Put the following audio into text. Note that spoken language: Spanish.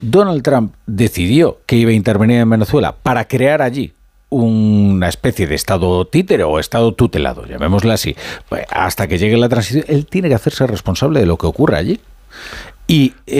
Donald Trump decidió que iba a intervenir en Venezuela para crear allí una especie de estado títere o estado tutelado, llamémoslo así, hasta que llegue la transición, él tiene que hacerse responsable de lo que ocurra allí. Y